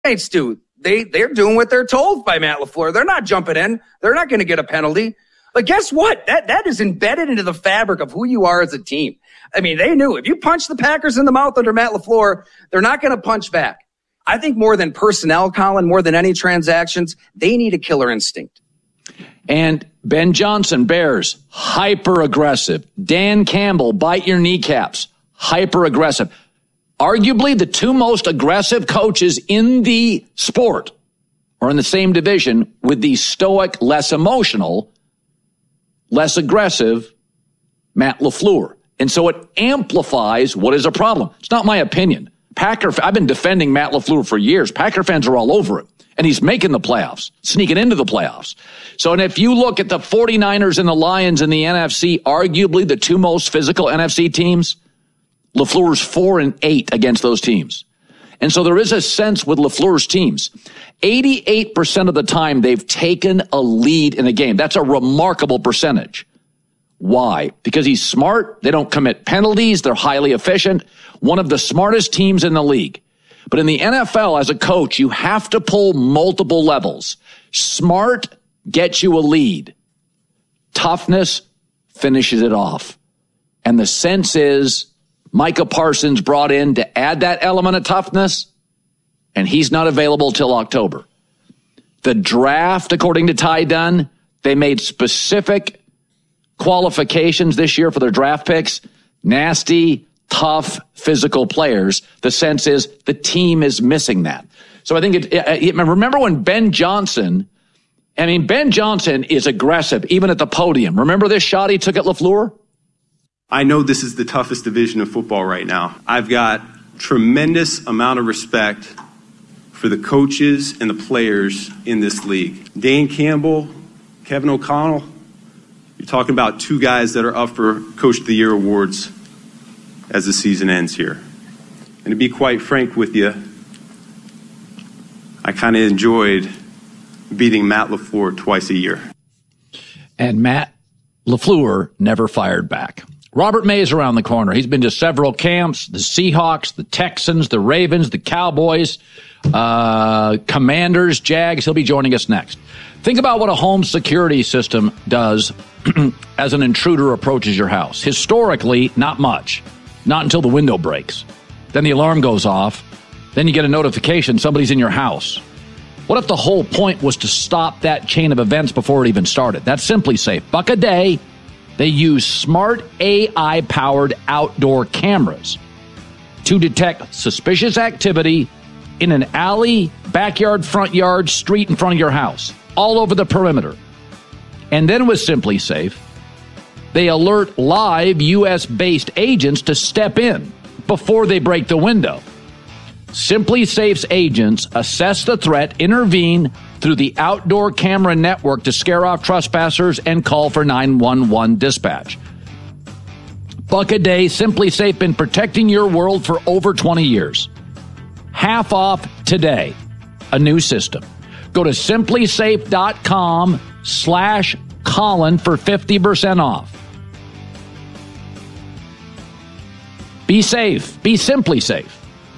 teammates do. They're doing what they're told by Matt LaFleur. They're not jumping in. They're not going to get a penalty. But guess what? That is embedded into the fabric of who you are as a team. I mean, they knew if you punch the Packers in the mouth under Matt LaFleur, they're not going to punch back. I think more than personnel, Colin, more than any transactions, they need a killer instinct. And Ben Johnson, Bears, hyper aggressive. Dan Campbell, bite your kneecaps, hyper aggressive. Arguably the two most aggressive coaches in the sport are in the same division with the stoic, less emotional, less aggressive Matt LaFleur. And so it amplifies what is a problem. It's not my opinion. I've been defending Matt LaFleur for years. Packer fans are all over it. And he's making the playoffs, sneaking into the playoffs. So, and if you look at the 49ers and the Lions in the NFC, arguably the two most physical NFC teams, LaFleur's 4-8 against those teams. And so there is a sense with LaFleur's teams. 88% of the time they've taken a lead in a game. That's a remarkable percentage. Why? Because he's smart. They don't commit penalties. They're highly efficient. One of the smartest teams in the league. But in the NFL, as a coach, you have to pull multiple levels. Smart gets you a lead. Toughness finishes it off. And the sense is Micah Parsons brought in to add that element of toughness, and he's not available till October. The draft, according to Ty Dunn, they made specific qualifications this year for their draft picks. Nasty, tough, physical players. The sense is the team is missing that. So I think remember when Ben Johnson is aggressive, even at the podium. Remember this shot he took at LaFleur? I know this is the toughest division of football right now. I've got tremendous amount of respect for the coaches and the players in this league. Dan Campbell, Kevin O'Connell, you're talking about two guys that are up for Coach of the Year awards as the season ends here. And to be quite frank with you, I kind of enjoyed beating Matt LaFleur twice a year. And Matt LaFleur never fired back. Robert May's around the corner. He's been to several camps, the Seahawks, the Texans, the Ravens, the Cowboys, Commanders, Jags. He'll be joining us next. Think about what a home security system does as an intruder approaches your house. Historically, not much. Not until the window breaks. Then the alarm goes off. Then you get a notification somebody's in your house. What if the whole point was to stop that chain of events before it even started? That's Simply Safe. $1 a day. They use smart AI-powered outdoor cameras to detect suspicious activity in an alley, backyard, front yard, street in front of your house, all over the perimeter. And then with Simply Safe, they alert live U.S.-based agents to step in before they break the window. Simply Safe's agents assess the threat, intervene through the outdoor camera network to scare off trespassers and call for 911 dispatch. $1 a day, Simply Safe, been protecting your world for over 20 years. Half off today. A new system. Go to simplysafe.com/Colin for 50% off. Be safe. Be Simply Safe.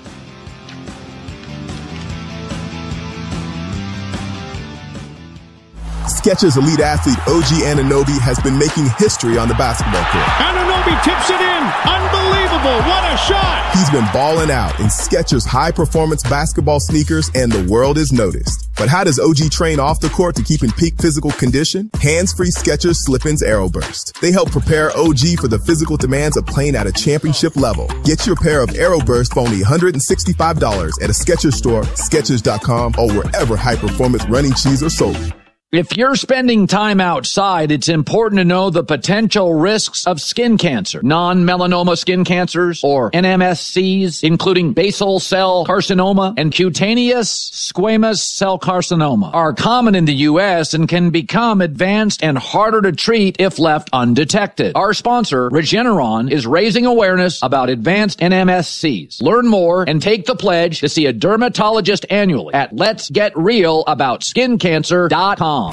Skechers elite athlete OG Anunoby has been making history on the basketball court. Anunoby tips it in. Unbelievable. What a shot. He's been balling out in Skechers high-performance basketball sneakers, and the world is noticed. But how does OG train off the court to keep in peak physical condition? Hands-free Skechers Slip-ins Aeroburst. They help prepare OG for the physical demands of playing at a championship level. Get your pair of Aeroburst for only $165 at a Skechers store, Skechers.com, or wherever high-performance running shoes are sold. If you're spending time outside, it's important to know the potential risks of skin cancer. Non-melanoma skin cancers, or NMSCs, including basal cell carcinoma and cutaneous squamous cell carcinoma, are common in the U.S. and can become advanced and harder to treat if left undetected. Our sponsor, Regeneron, is raising awareness about advanced NMSCs. Learn more and take the pledge to see a dermatologist annually at letsgetrealaboutSkinCancer.com.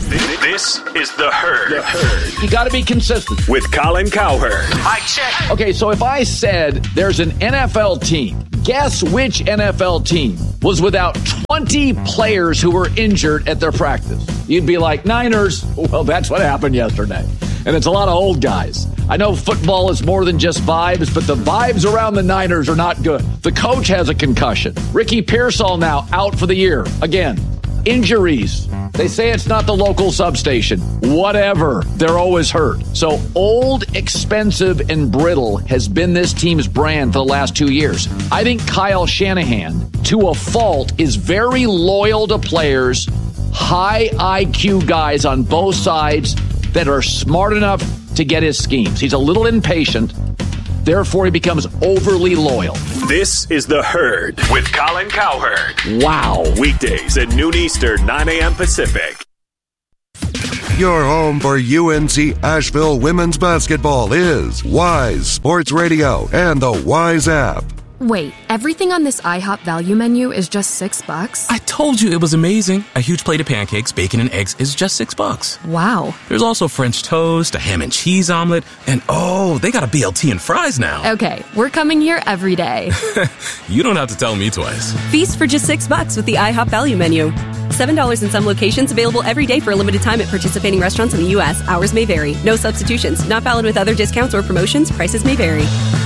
This is The Herd. You got to be consistent. With Colin Cowherd. Mic check. Okay, so if I said there's an NFL team, guess which NFL team was without 20 players who were injured at their practice? You'd be like, Niners. Well, that's what happened yesterday. And it's a lot of old guys. I know football is more than just vibes, but the vibes around the Niners are not good. The coach has a concussion. Ricky Pearsall now out for the year. Again, injuries. They say it's not the local substation. Whatever. They're always hurt. So old, expensive, and brittle has been this team's brand for the last 2 years. I think Kyle Shanahan, to a fault, is very loyal to players, high IQ guys on both sides that are smart enough to get his schemes. He's a little impatient. Therefore, he becomes overly loyal. This is The Herd with Colin Cowherd. Wow. Weekdays at noon Eastern, 9 a.m. Pacific. Your home for UNC Asheville women's basketball is Wise Sports Radio and the Wise app. Wait, everything on this IHOP value menu is just $6? I told you it was amazing. A huge plate of pancakes, bacon, and eggs is just $6. Wow. There's also French toast, a ham and cheese omelet, and oh, they got a BLT and fries now. Okay, we're coming here every day. You don't have to tell me twice. Feast for just $6 with the IHOP value menu. $7 in some locations, available every day for a limited time at participating restaurants in the U.S. Hours may vary. No substitutions. Not valid with other discounts or promotions. Prices may vary.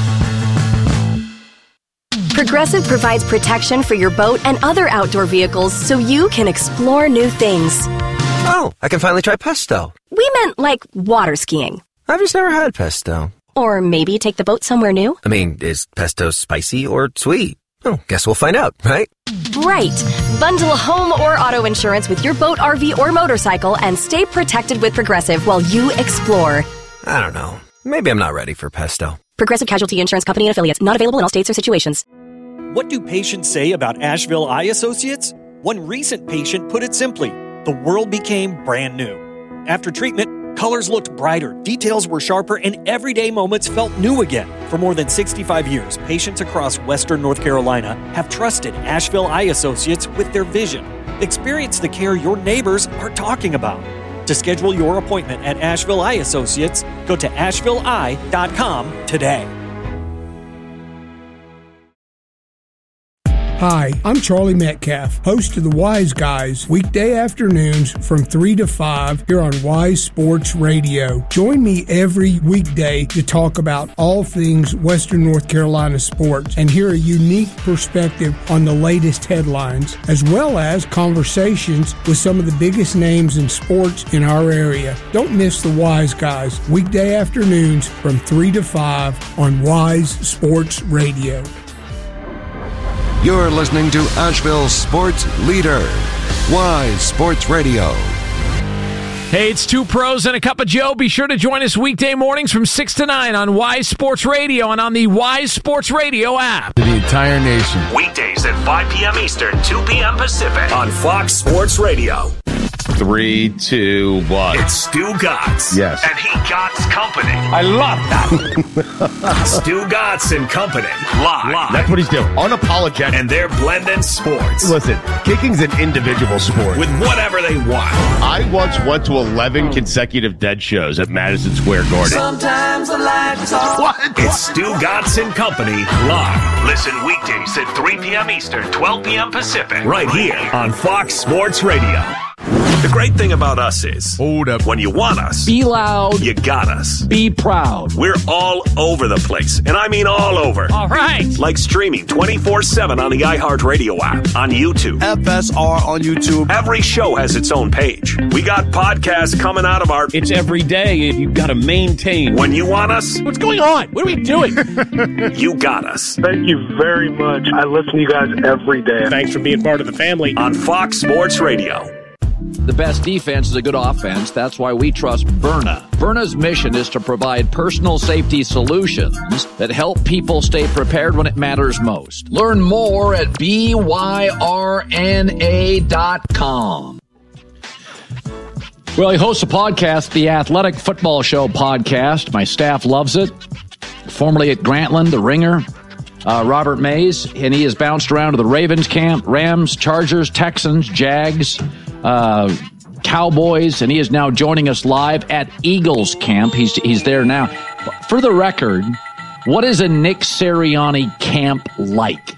Progressive provides protection for your boat and other outdoor vehicles so you can explore new things. Oh, I can finally try pesto. We meant like water skiing. I've just never had pesto. Or maybe take the boat somewhere new. I mean, is pesto spicy or sweet? Oh, guess we'll find out, right? Right. Bundle home or auto insurance with your boat, RV, or motorcycle and stay protected with Progressive while you explore. I don't know. Maybe I'm not ready for pesto. Progressive Casualty Insurance Company and Affiliates. Not available in all states or situations. What do patients say about Asheville Eye Associates? One recent patient put it simply, the world became brand new. After treatment, colors looked brighter, details were sharper, and everyday moments felt new again. For more than 65 years, patients across Western North Carolina have trusted Asheville Eye Associates with their vision. Experience the care your neighbors are talking about. To schedule your appointment at Asheville Eye Associates, go to ashevilleeye.com today. Hi, I'm Charlie Metcalf, host of the Wise Guys, weekday afternoons from 3 to 5 here on Wise Sports Radio. Join me every weekday to talk about all things Western North Carolina sports and hear a unique perspective on the latest headlines, as well as conversations with some of the biggest names in sports in our area. Don't miss the Wise Guys, weekday afternoons from 3 to 5 on Wise Sports Radio. You're listening to Asheville's sports leader, Wise Sports Radio. Hey, it's two pros and a cup of Joe. Be sure to join us weekday mornings from 6 to 9 on Wise Sports Radio and on the Wise Sports Radio app. To the entire nation. Weekdays at 5 p.m. Eastern, 2 p.m. Pacific on Fox Sports Radio. 3, 2, 1. It's Stu Gotts. Yes. And he Gotts Company. I love that. Stu Gotts and Company. Live. That's what he's doing. Unapologetic. And they're blending sports. Listen, kicking's an individual sport. With whatever they want. I once went to 11 consecutive Dead shows at Madison Square Garden. Sometimes I like to talk. What? It's Stu Gotts and Company live. Listen weekdays at 3 p.m. Eastern, 12 p.m. Pacific. Right here on Fox Sports Radio. The great thing about us is, hold up, when you want us, be loud, you got us. Be proud. We're all over the place, and I mean all over. All right. Like streaming 24/7 on the iHeartRadio app, on YouTube. FSR on YouTube. Every show has its own page. We got podcasts coming out of our... It's every day, and you've got to maintain. When you want us... What's going on? What are we doing? You got us. Thank you very much. I listen to you guys every day. Thanks for being part of the family. On Fox Sports Radio. The best defense is a good offense. That's why we trust Byrna. Byrna's mission is to provide personal safety solutions that help people stay prepared when it matters most. Learn more at BYRNA.com. Well, he hosts a podcast, the Athletic Football Show podcast. My staff loves it. Formerly at Grantland, The Ringer, Robert Mays, and he has bounced around to the Ravens camp, Rams, Chargers, Texans, Jags, Cowboys, and he is now joining us live at Eagles camp. He's there now. For the record, what is a Nick Sirianni camp like?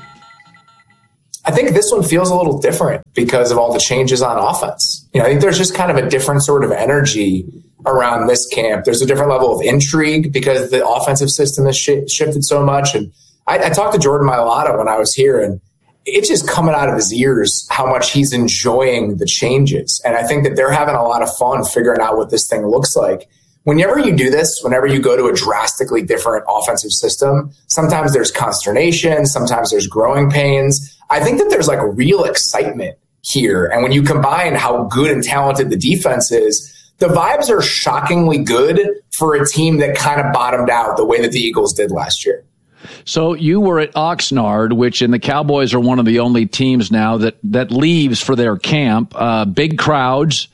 I think this one feels a little different because of all the changes on offense. I think there's just kind of a different sort of energy around this camp. There's a different level of intrigue because the offensive system has shifted so much. And I talked to Jordan Mailata when I was here, and it's just coming out of his ears how much he's enjoying the changes. And I think that they're having a lot of fun figuring out what this thing looks like. Whenever you do this, whenever you go to a drastically different offensive system, sometimes there's consternation, sometimes there's growing pains. I think that there's like real excitement here. And when you combine how good and talented the defense is, the vibes are shockingly good for a team that kind of bottomed out the way that the Eagles did last year. So you were at Oxnard, and the Cowboys are one of the only teams now that leaves for their camp. Big crowds.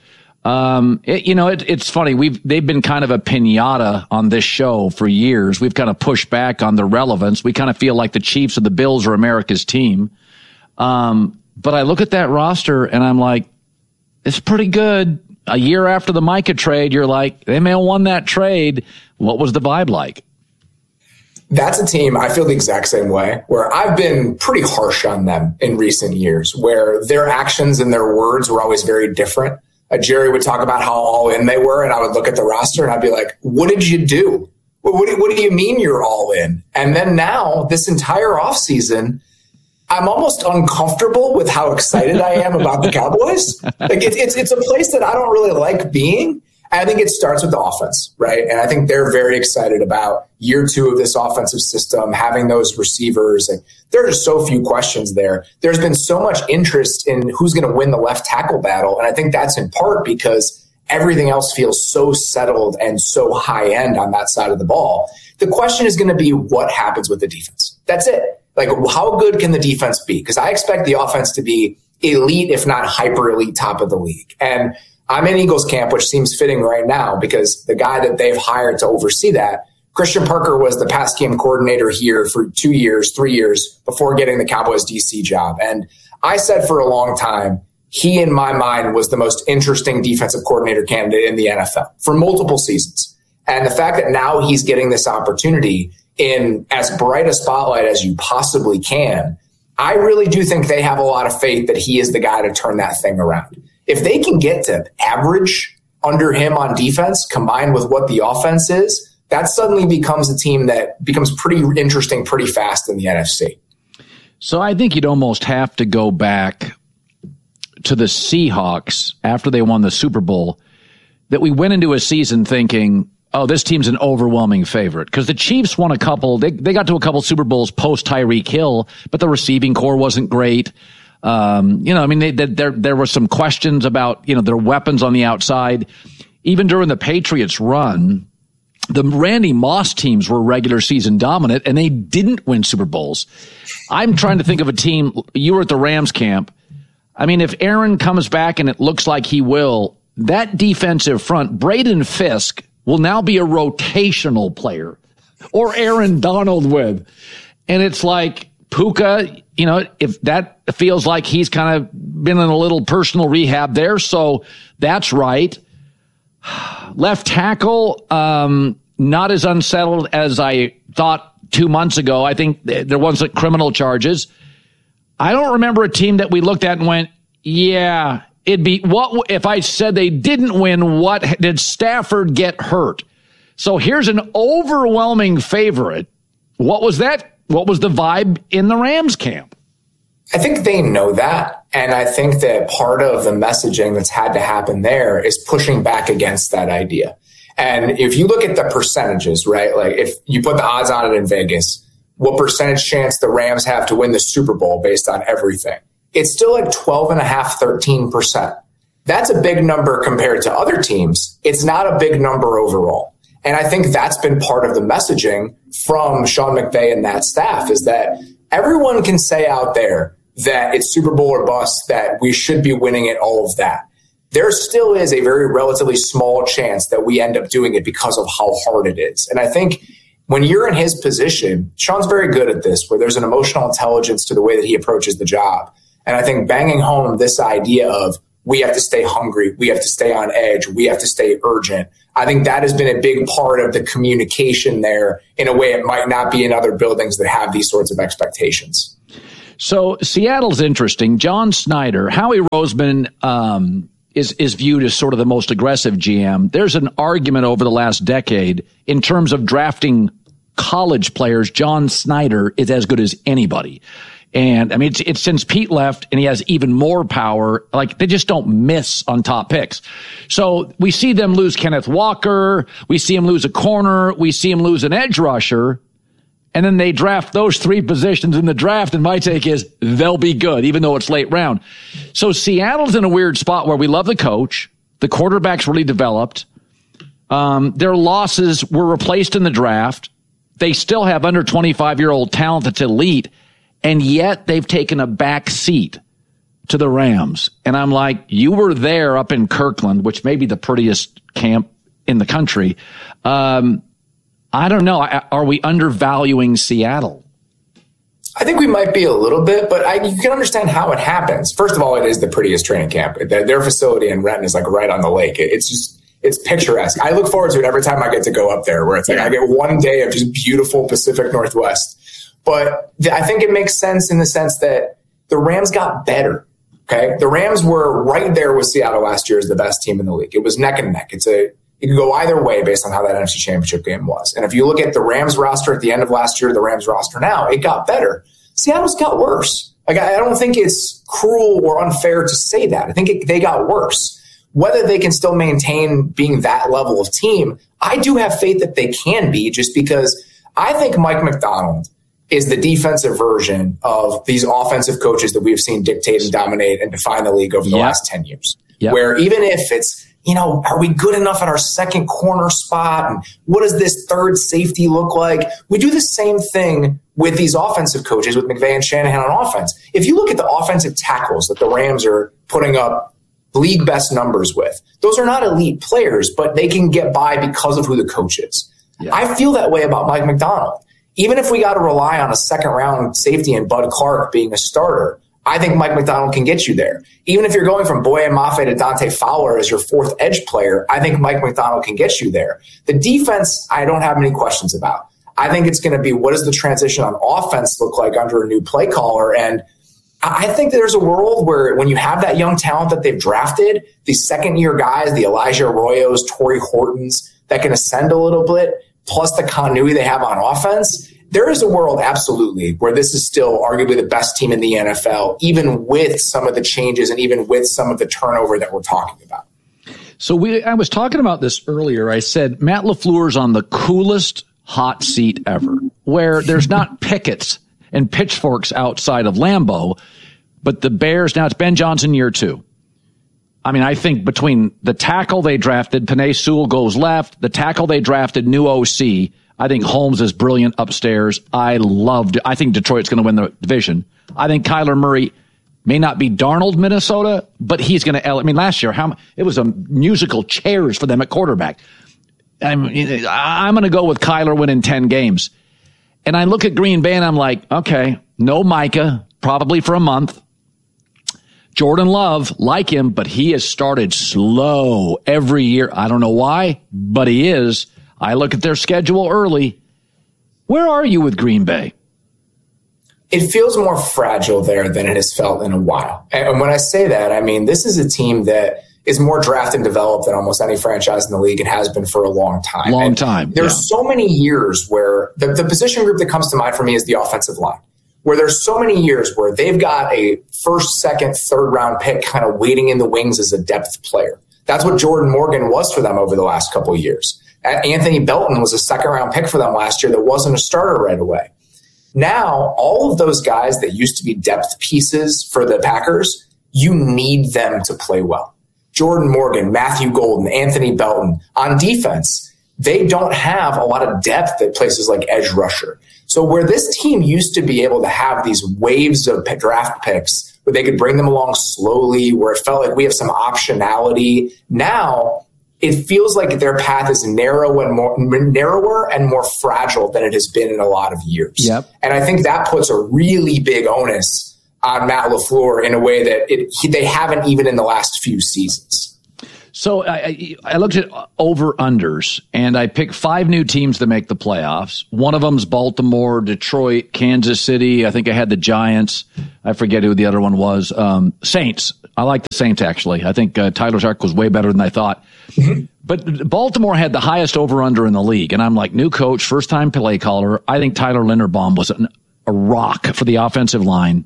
It's funny. They've been kind of a piñata on this show for years. We've kind of pushed back on the relevance. We kind of feel like the Chiefs or the Bills are America's team. But I look at that roster and I'm like, it's pretty good. A year after the Micah trade, you're like, they may have won that trade. What was the vibe like? That's a team I feel the exact same way, where I've been pretty harsh on them in recent years, where their actions and their words were always very different. Jerry would talk about how all in they were, and I would look at the roster and I'd be like, what did you do? What do you mean you're all in? And then now, this entire offseason, I'm almost uncomfortable with how excited I am about the Cowboys. Like it's a place that I don't really like being. I think it starts with the offense, right? And I think they're very excited about year 2 of this offensive system, having those receivers. And there are just so few questions there. There's been so much interest in who's going to win the left tackle battle. And I think that's in part because everything else feels so settled and so high end on that side of the ball. The question is going to be what happens with the defense. That's it. Like, how good can the defense be? Because I expect the offense to be elite, if not hyper elite, top of the league. And I'm in Eagles camp, which seems fitting right now because the guy that they've hired to oversee that, Christian Parker, was the pass game coordinator here for 2 years, 3 years before getting the Cowboys DC job. And I said for a long time, he, in my mind, was the most interesting defensive coordinator candidate in the NFL for multiple seasons. And the fact that now he's getting this opportunity in as bright a spotlight as you possibly can, I really do think they have a lot of faith that he is the guy to turn that thing around. If they can get to average under him on defense combined with what the offense is, that suddenly becomes a team that becomes pretty interesting pretty fast in the NFC. So I think you'd almost have to go back to the Seahawks after they won the Super Bowl, that we went into a season thinking, oh, this team's an overwhelming favorite. Because the Chiefs won a couple, they got to a couple Super Bowls post Tyreek Hill, but the receiving core wasn't great. There were some questions about, their weapons on the outside. Even during the Patriots run, the Randy Moss teams were regular season dominant and they didn't win Super Bowls. I'm trying to think of a team. You were at the Rams camp. I mean, if Aaron comes back and it looks like he will, that defensive front, Braden Fisk will now be a rotational player, or Aaron Donald with. And it's like Puka, if that feels like he's kind of been in a little personal rehab there. So that's right. Left tackle, not as unsettled as I thought 2 months ago. I think there wasn't criminal charges. I don't remember a team that we looked at and went, yeah, it'd be what if I said they didn't win, what did Stafford get hurt? So here's an overwhelming favorite. What was that? What was the vibe in the Rams camp? I think they know that. And I think that part of the messaging that's had to happen there is pushing back against that idea. And if you look at the percentages, right, like if you put the odds on it in Vegas, what percentage chance the Rams have to win the Super Bowl based on everything? It's still like 12.5%, 13%. That's a big number compared to other teams. It's not a big number overall. And I think that's been part of the messaging from Sean McVay and that staff, is that everyone can say out there that it's Super Bowl or bust, that we should be winning it, all of that. There still is a very relatively small chance that we end up doing it because of how hard it is. And I think when you're in his position, Sean's very good at this, where there's an emotional intelligence to the way that he approaches the job. And I think banging home this idea of we have to stay hungry. We have to stay on edge. We have to stay urgent. I think that has been a big part of the communication there in a way it might not be in other buildings that have these sorts of expectations. So Seattle's interesting. John Snyder, Howie Roseman is viewed as sort of the most aggressive GM. There's an argument over the last decade in terms of drafting college players. John Snyder is as good as anybody. And I mean, it's since Pete left and he has even more power. Like, they just don't miss on top picks. So we see them lose Kenneth Walker. We see him lose a corner. We see him lose an edge rusher. And then they draft those three positions in the draft. And my take is they'll be good, even though it's late round. So Seattle's in a weird spot where we love the coach. The quarterback's really developed. Their losses were replaced in the draft. They still have under 25-year-old talent that's elite. And yet they've taken a back seat to the Rams. And I'm like, you were there up in Kirkland, which may be the prettiest camp in the country. I don't know. Are we undervaluing Seattle? I think we might be a little bit, but you can understand how it happens. First of all, it is the prettiest training camp. Their facility in Renton is like right on the lake. It's picturesque. I look forward to it every time I get to go up there, where it's like I get one day of just beautiful Pacific Northwest. But I think it makes sense in the sense that the Rams got better. Okay, the Rams were right there with Seattle last year as the best team in the league. It was neck and neck. It could go either way based on how that NFC Championship game was. And if you look at the Rams roster at the end of last year, the Rams roster now, it got better. Seattle's got worse. Like, I don't think it's cruel or unfair to say that. I think they got worse. Whether they can still maintain being that level of team, I do have faith that they can be, just because I think Mike Macdonald is the defensive version of these offensive coaches that we've seen dictate and dominate and define the league over the last 10 years. Where even if it's, are we good enough at our second corner spot? And what does this third safety look like? We do the same thing with these offensive coaches, with McVay and Shanahan on offense. If you look at the offensive tackles that the Rams are putting up league best numbers with, those are not elite players, but they can get by because of who the coach is. I feel that way about Mike Macdonald. Even if we got to rely on a second round safety and Bud Clark being a starter, I think Mike Macdonald can get you there. Even if you're going from Boye Mafe to Dante Fowler as your fourth edge player, I think Mike Macdonald can get you there. The defense, I don't have many questions about. I think it's going to be, what does the transition on offense look like under a new play caller? And I think there's a world where when you have that young talent that they've drafted, these second-year guys, the Elijah Arroyos, Torrey Hortons, that can ascend a little bit, plus the continuity they have on offense, there is a world, absolutely, where this is still arguably the best team in the NFL, even with some of the changes and even with some of the turnover that we're talking about. So I was talking about this earlier. I said Matt LaFleur's on the coolest hot seat ever, where there's not pickets and pitchforks outside of Lambeau, but the Bears, now it's Ben Johnson year 2. I mean, I think between the tackle they drafted, Penei Sewell goes left, the tackle they drafted, new OC, I think Holmes is brilliant upstairs. I think Detroit's going to win the division. I think Kyler Murray may not be Darnold, Minnesota, but he's going to, last year, it was a musical chairs for them at quarterback. I'm going to go with Kyler winning 10 games. And I look at Green Bay and I'm like, okay, no Micah, probably for a month. Jordan Love, like him, but he has started slow every year. I don't know why, but he is. I look at their schedule early. Where are you with Green Bay? It feels more fragile there than it has felt in a while. And when I say that, I mean, this is a team that is more draft and developed than almost any franchise in the league. It has been for a long time. There's so many years where the position group that comes to mind for me is the offensive line, where there's so many years where they've got a first, second, third round pick kind of waiting in the wings as a depth player. That's what Jordan Morgan was for them over the last couple of years. Anthony Belton was a second-round pick for them last year that wasn't a starter right away. Now, all of those guys that used to be depth pieces for the Packers, you need them to play well. Jordan Morgan, Matthew Golden, Anthony Belton. On defense, they don't have a lot of depth at places like edge rusher. So where this team used to be able to have these waves of draft picks where they could bring them along slowly, where it felt like we have some optionality, now it feels like their path is narrower and more fragile than it has been in a lot of years. Yep. And I think that puts a really big onus on Matt LaFleur in a way that they haven't even in the last few seasons. So I looked at over-unders, and I picked 5 new teams to make the playoffs. One of them's Baltimore, Detroit, Kansas City. I think I had the Giants. I forget who the other one was. Saints. I like the Saints, actually. I think Tyler Shark was way better than I thought. But Baltimore had the highest over-under in the league, and I'm like, new coach, first-time play caller. I think Tyler Linderbaum was a rock for the offensive line.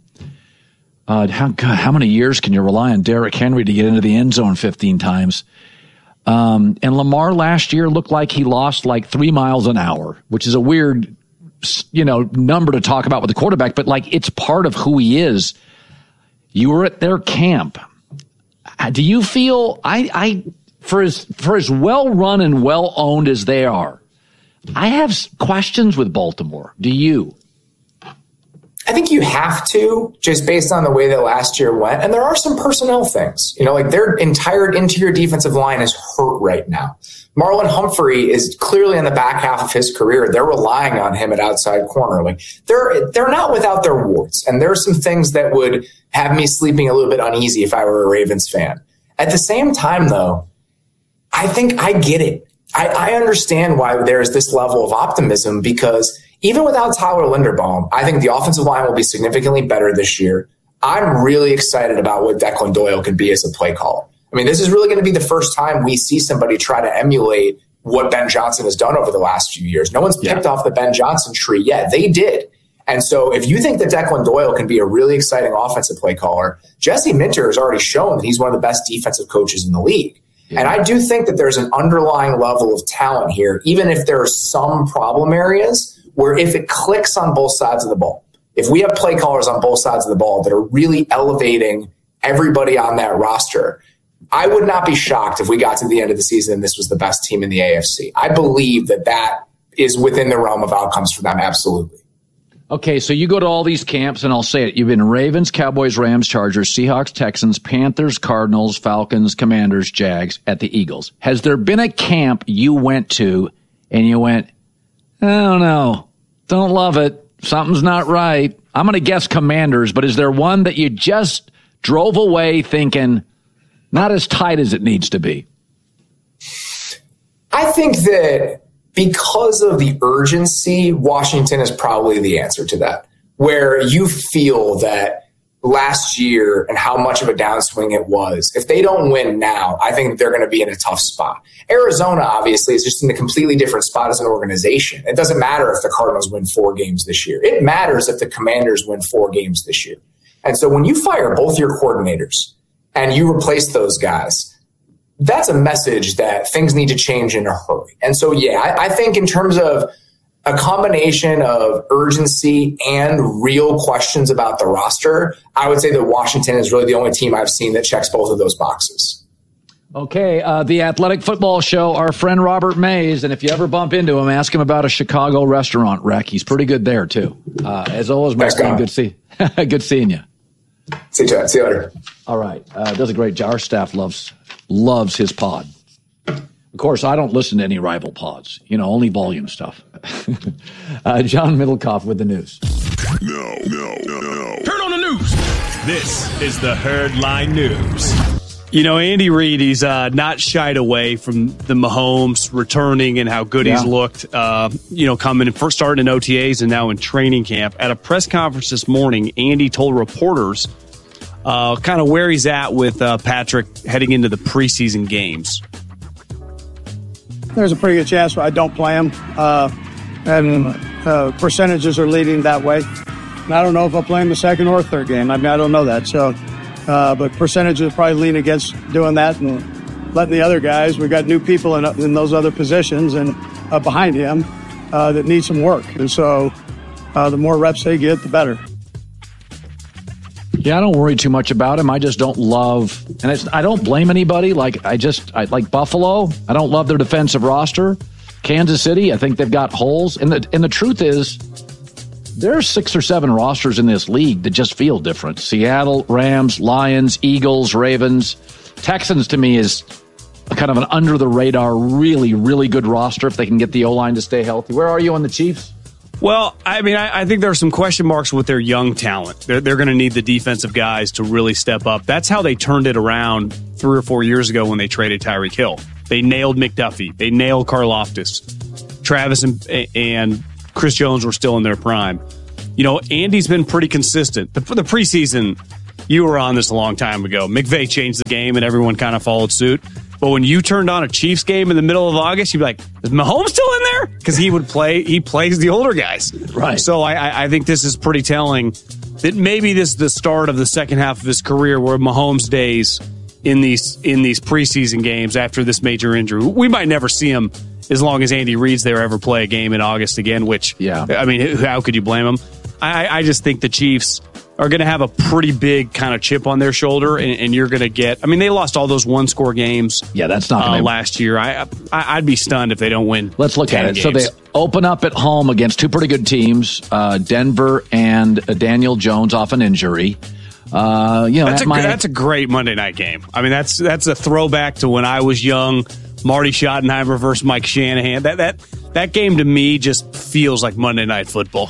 How many years can you rely on Derrick Henry to get into the end zone 15 times? And Lamar last year looked like he lost like 3 miles an hour, which is a weird, number to talk about with the quarterback, but like it's part of who he is. You were at their camp. Do you feel for as well run and well owned as they are, I have questions with Baltimore. Do you? I think you have to, just based on the way that last year went. And there are some personnel things. Like their entire interior defensive line is hurt right now. Marlon Humphrey is clearly in the back half of his career. They're relying on him at outside corner. Like they're not without their warts. And there are some things that would have me sleeping a little bit uneasy if I were a Ravens fan. At the same time, though, I think I get it. I understand why there's this level of optimism, because even without Tyler Linderbaum, I think the offensive line will be significantly better this year. I'm really excited about what Declan Doyle could be as a play caller. I mean, this is really going to be the first time we see somebody try to emulate what Ben Johnson has done over the last few years. No one's picked off the Ben Johnson tree yet. They did. And so if you think that Declan Doyle can be a really exciting offensive play caller, Jesse Minter has already shown that he's one of the best defensive coaches in the league. Yeah. And I do think that there's an underlying level of talent here, even if there are some problem areas where if it clicks on both sides of the ball, if we have play callers on both sides of the ball that are really elevating everybody on that roster, I would not be shocked if we got to the end of the season and this was the best team in the AFC. I believe that is within the realm of outcomes for them, absolutely. Okay, so you go to all these camps, and I'll say it. You've been Ravens, Cowboys, Rams, Chargers, Seahawks, Texans, Panthers, Cardinals, Falcons, Commanders, Jags, at the Eagles. Has there been a camp you went to and you went, I don't know, don't love it, something's not right? I'm going to guess Commanders, but is there one that you just drove away thinking not as tight as it needs to be? I think that because of the urgency, Washington is probably the answer to that, where you feel that last year and how much of a downswing it was. If they don't win now, I think they're going to be in a tough spot. Arizona, obviously, is just in a completely different spot as an organization. It doesn't matter if the Cardinals win 4 games this year. It matters if the Commanders win 4 games this year. And so when you fire both your coordinators and you replace those guys, that's a message that things need to change in a hurry. And so, yeah, I think in terms of a combination of urgency and real questions about the roster, I would say that Washington is really the only team I've seen that checks both of those boxes. Okay, the Athletic Football Show, our friend Robert Mays, and if you ever bump into him, ask him about a Chicago restaurant wreck. He's pretty good there, too. As always, my friend, good seeing you. See you later. All right. Does a great job. Our staff loves his pod. Of course, I don't listen to any rival pods. Only volume stuff. John Middlecoff with the news. No. Turn on the news. This is the Herd Line News. Andy Reid, he's not shied away from the Mahomes returning and how good he's looked, coming and first starting in OTAs and now in training camp. At a press conference this morning, Andy told reporters kind of where he's at with Patrick heading into the preseason games. There's a pretty good chance I don't play him, and percentages are leading that way. And I don't know if I'll play him the second or third game. I don't know that. So, but percentages probably lean against doing that and letting the other guys. We got new people in those other positions and behind him that need some work. And so, the more reps they get, the better. Yeah, I don't worry too much about him. I just don't love, and I don't blame anybody. I like Buffalo. I don't love their defensive roster. Kansas City, I think they've got holes. And the truth is, there are 6 or 7 rosters in this league that just feel different. Seattle, Rams, Lions, Eagles, Ravens. Texans, to me, is kind of an under the radar, really, really good roster if they can get the O-line to stay healthy. Where are you on the Chiefs? Well, I mean, I think there are some question marks with their young talent. They're going to need the defensive guys to really step up. That's how they turned it around 3 or 4 years ago when they traded Tyreek Hill. They nailed McDuffie. They nailed Karlaftis. Travis and Chris Jones were still in their prime. You know, Andy's been pretty consistent. The preseason, you were on this a long time ago. McVay changed the game and everyone kind of followed suit. But when you turned on a Chiefs game in the middle of August, you'd be like, is Mahomes still in there? Because he plays the older guys. Right. So I think this is pretty telling that maybe this is the start of the second half of his career where Mahomes' days in these preseason games after this major injury. We might never see him as long as Andy Reid's there ever play a game in August again, which, I mean, how could you blame him? I just think the Chiefs are going to have a pretty big kind of chip on their shoulder, and you're going to get. I mean, they lost all those one-score games. Yeah, that's not last year. I'd be stunned if they don't win. Let's look at it. Games. So they open up at home against two pretty good teams, Denver and Daniel Jones off an injury. That's a great Monday night game. I mean, that's a throwback to when I was young. Marty Schottenheimer versus Mike Shanahan. That game to me just feels like Monday Night Football.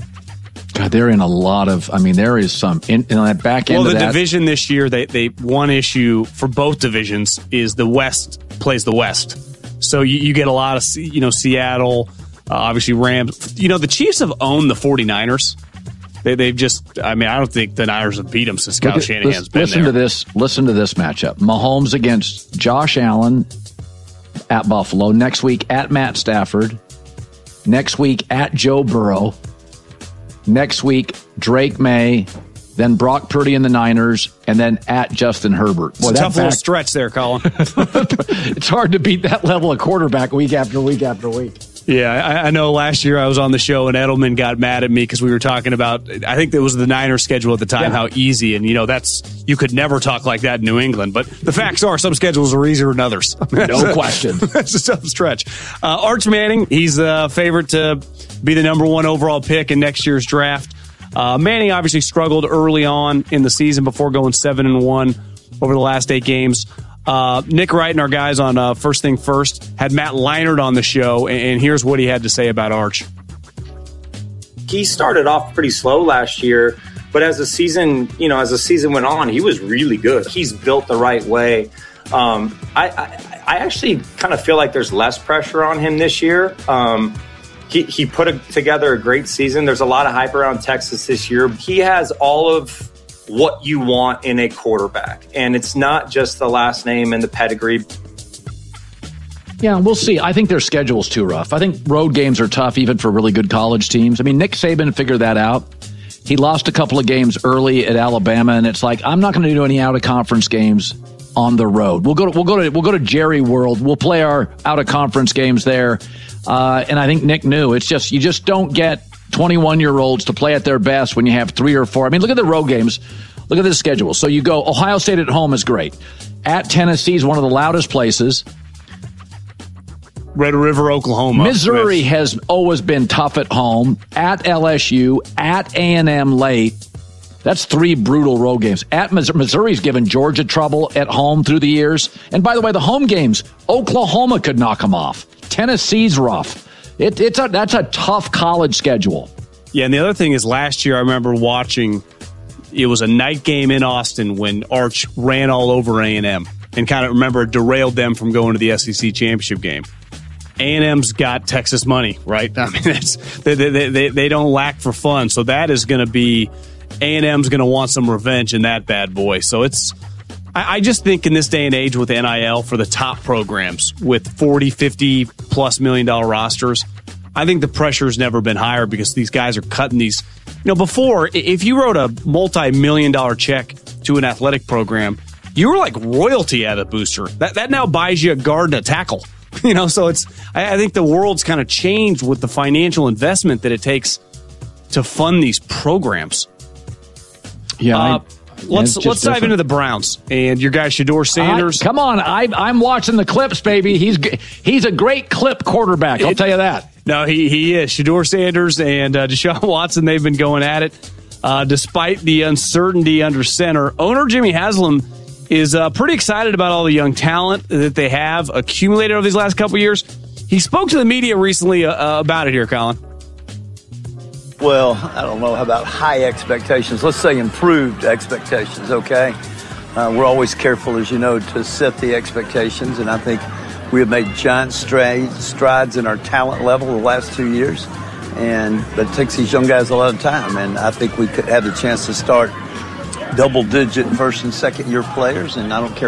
God, they're in a lot of. I mean, there is some in that back end. Well, the division this year, they one issue for both divisions is the West plays the West, so you get a lot of Seattle, obviously Rams. You know, the Chiefs have owned the 49ers. They've just. I mean, I don't think the Niners have beat them since Kyle Shanahan's been there. Listen to this matchup: Mahomes against Josh Allen at Buffalo. Next week at Matt Stafford. Next week at Joe Burrow. Next week, Drake May, then Brock Purdy and the Niners, and then at Justin Herbert. It's a tough little stretch there, Colin. It's hard to beat that level of quarterback week after week after week. Yeah, I know last year I was on the show and Edelman got mad at me because we were talking about, I think it was the Niners schedule at the time, how easy. And, you could never talk like that in New England. But the facts are some schedules are easier than others. No question. That's a tough stretch. Arch Manning, he's a favorite to be the number 1 overall pick in next year's draft. Manning obviously struggled early on in the season before going 7-1 over the last 8 games. Nick Wright and our guys on First Thing First had Matt Leinart on the show, and here's what he had to say about Arch. He started off pretty slow last year, but as the season went on, he was really good. He's built the right way. I actually kind of feel like there's less pressure on him this year. He put together a great season. There's a lot of hype around Texas this year. He has all of what you want in a quarterback, and it's not just the last name and the pedigree. Yeah, we'll see. I think their schedule's too rough. I think road games are tough even for really good college teams. I mean, Nick Saban figured that out. He lost a couple of games early at Alabama, and it's like, I'm not going to do any out-of-conference games on the road. We'll go to Jerry World. We'll play our out-of-conference games there. And I think Nick knew it's just, you just don't get 21-year-olds to play at their best when you have 3 or 4. I mean, look at the road games. Look at the schedule. So you go, Ohio State at home is great. At Tennessee is one of the loudest places. Red River, Oklahoma. Missouri has always been tough at home. At LSU, at A&M late. That's 3 brutal road games. At Missouri's given Georgia trouble at home through the years. And by the way, the home games, Oklahoma could knock them off. Tennessee's rough. That's a tough college schedule. Yeah, and the other thing is last year I remember watching, it was a night game in Austin when Arch ran all over A&M and kind of remember derailed them from going to the SEC championship game. A&M's got Texas money, right? I mean, they don't lack for fun. So that is going to be, A&M's going to want some revenge in that bad boy. So I just think in this day and age with NIL for the top programs with 40, 50 plus $1 million rosters, I think the pressure has never been higher because these guys are cutting these. Before, if you wrote a multi-million-dollar check to an athletic program, you were like royalty at a booster. That now buys you a guard and a tackle. So I think the world's kind of changed with the financial investment that it takes to fund these programs. Yeah. Let's dive into the Browns and your guy Shedeur Sanders. Come on, I'm watching the clips, baby. He's a great clip quarterback. I'll tell you that. No, he is. Shedeur Sanders and Deshaun Watson, they've been going at it. Despite the uncertainty under center, owner Jimmy Haslam is pretty excited about all the young talent that they have accumulated over these last couple of years. He spoke to the media recently about it here, Colin. Well, I don't know about high expectations. Let's say improved expectations, okay? We're always careful, as you know, to set the expectations, and I think we have made giant strides in our talent level the last 2 years, but it takes these young guys a lot of time, and I think we could have the chance to start double-digit first and second-year players, and I don't care